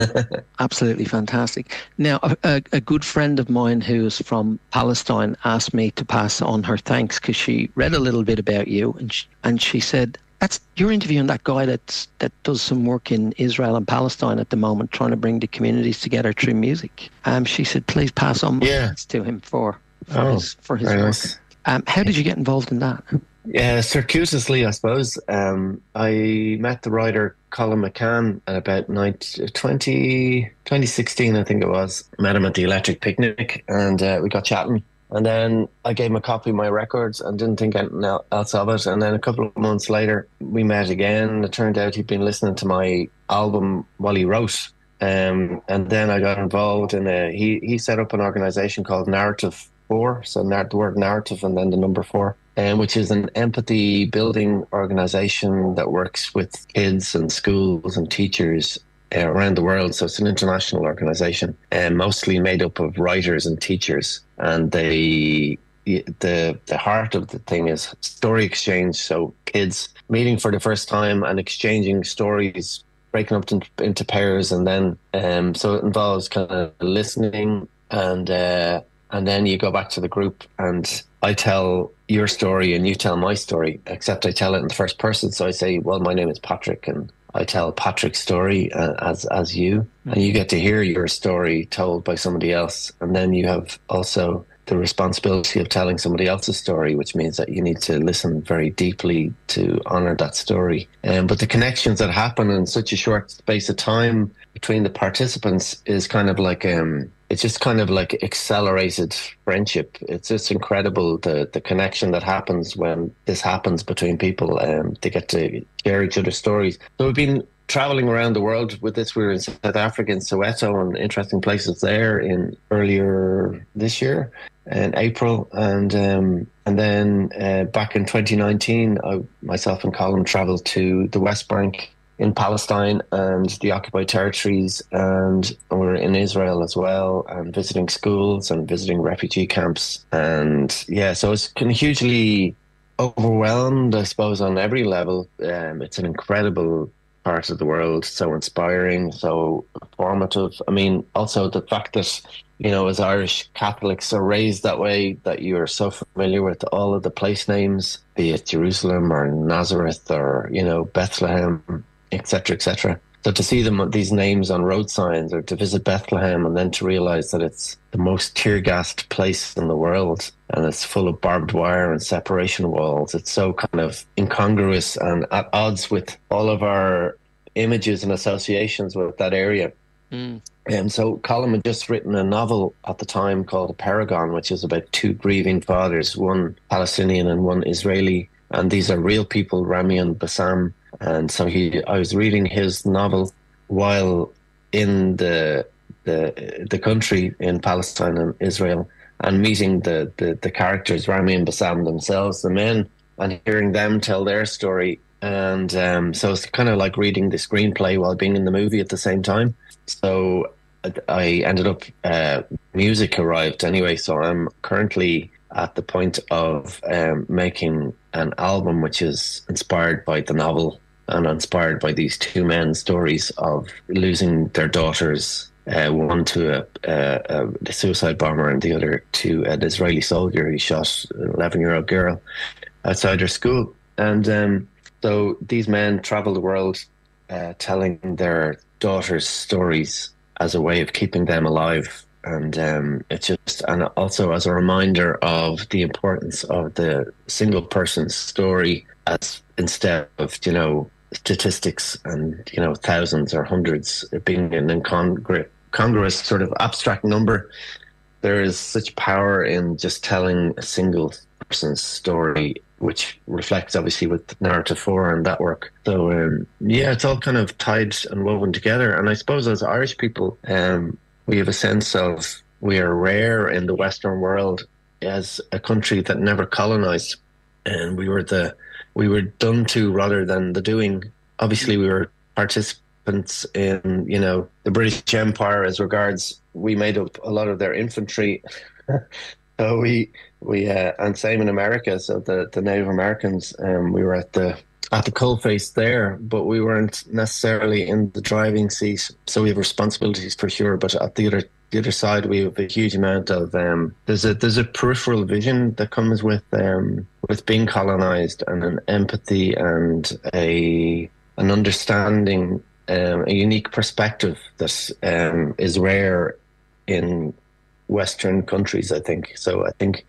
Absolutely fantastic. Now, a good friend of mine who's from Palestine asked me to pass on her thanks because she read a little bit about you, and she said, "That's you're interviewing that guy that does some work in Israel and Palestine at the moment, trying to bring the communities together through music." She said, "Please pass on my Yeah. thanks to him Oh, for his very work." nice. How did you get involved in that? Yeah, circuitously, I suppose. I met the writer Colin McCann at about 2016, I think it was. Met him at the Electric Picnic and we got chatting. And then I gave him a copy of my records and didn't think anything else of it. And then a couple of months later, we met again. It turned out he'd been listening to my album while he wrote. And then I got involved in he set up an organization called Narrative 4. So the word narrative and then the number four, which is an empathy building organization that works with kids and schools and teachers around the world. So it's an international organization and mostly made up of writers and teachers. And the heart of the thing is story exchange. So kids meeting for the first time and exchanging stories, breaking up into pairs, and then so it involves kind of listening and then you go back to the group and I tell your story and you tell my story, except I tell it in the first person. So I say, well, my name is Patrick and I tell Patrick's story as you, and you get to hear your story told by somebody else. And then you have also the responsibility of telling somebody else's story, which means that you need to listen very deeply to honor that story. But the connections that happen in such a short space of time between the participants is kind of like it's just kind of like accelerated friendship. It's just incredible the connection that happens when this happens between people. They get to share each other's stories. So we've been traveling around the world with this. We were in South Africa, in Soweto, and interesting places there in earlier this year in April, and then back in 2019, myself and Colin travelled to the West Bank in Palestine and the occupied territories, and we're in Israel as well, and visiting schools and visiting refugee camps, and yeah, so it's kind of hugely overwhelmed, I suppose, on every level. It's an incredible part of the world, so inspiring, so formative. I mean, also the fact that, as Irish Catholics are raised that way, that you are so familiar with all of the place names, be it Jerusalem or Nazareth or, Bethlehem, etc., etc. So to see these names on road signs, or to visit Bethlehem and then to realize that it's the most tear-gassed place in the world and it's full of barbed wire and separation walls, it's so kind of incongruous and at odds with all of our images and associations with that area. Mm. And so Colin had just written a novel at the time called Paragon, which is about two grieving fathers, one Palestinian and one Israeli. And these are real people, Rami and Bassam. And so I was reading his novel while in the country in Palestine and Israel, and meeting the characters, Rami and Bassam themselves, the men, and hearing them tell their story. And so it's kind of like reading the screenplay while being in the movie at the same time. So I ended up, music arrived anyway. So I'm currently at the point of making an album which is inspired by the novel and inspired by these two men's stories of losing their daughters, one to a suicide bomber and the other to an Israeli soldier who shot an 11-year-old girl outside her school. And so these men travel the world telling their daughters' stories as a way of keeping them alive. And and also as a reminder of the importance of the single person's story, as instead of, statistics and, thousands or hundreds, it being an congruous sort of abstract number. There is such power in just telling a single person's story, which reflects obviously with Narrative 4 and that work. So, yeah, it's all kind of tied and woven together. And I suppose as Irish people, we have a sense of we are rare in the Western world as a country that never colonized, and we were done to rather than the doing. Obviously, we were participants in, the British Empire as regards we made up a lot of their infantry. So we and same in America. So the Native Americans, we were at the at the coalface there, but we weren't necessarily in the driving seat. So we have responsibilities for sure, but at the other side, we have a huge amount of there's a peripheral vision that comes with being colonized, and an empathy and an understanding, a unique perspective that is rare in Western countries, I think. So I think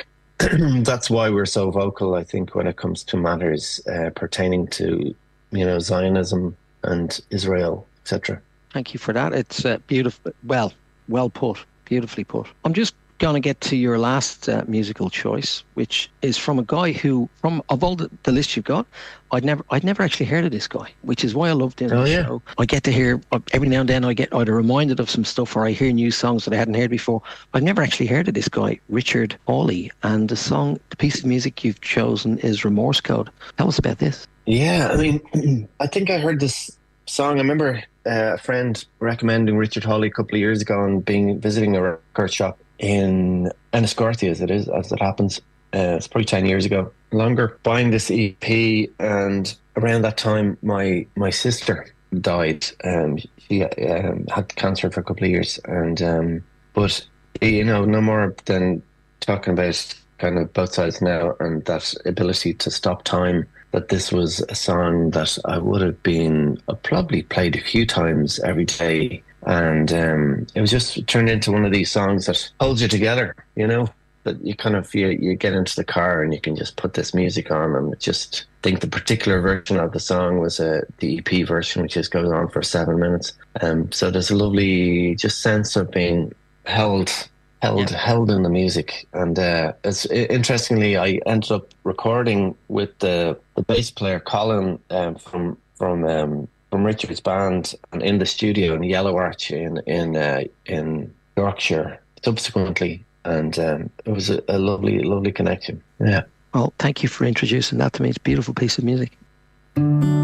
that's why we're so vocal, I think, when it comes to matters pertaining to, Zionism and Israel, etc. Thank you for that. It's beautiful. Well put. Beautifully put. I'm just going to get to your last musical choice, which is from a guy who, of all the list you've got, I'd never actually heard of this guy, which is why I love doing the show. I get to hear every now and then. I get either reminded of some stuff, or I hear new songs that I hadn't heard before. I've never actually heard of this guy, Richard Hawley, and the piece of music you've chosen is Remorse Code. Tell us about this. Yeah, I mean, I think I heard this song. I remember a friend recommending Richard Hawley a couple of years ago, and visiting a record shop in Enniscorthy, as it happens. It's probably 10 years ago, longer, buying this EP. And around that time, my sister died. She had cancer for a couple of years. And but, no more than talking about kind of both sides now, and that ability to stop time, that this was a song that I would have probably played a few times every day. And it was just turned into one of these songs that holds you together, that you kind of you get into the car and you can just put this music on. And just think the particular version of the song was the EP version, which just goes on for 7 minutes. So there's a lovely just sense of being held in the music. And it's interestingly, I ended up recording with the bass player Colin from Richard's band, and in the studio in Yellow Arch in Yorkshire subsequently. And it was a lovely connection. Yeah. Well, thank you for introducing that to me. It's a beautiful piece of music.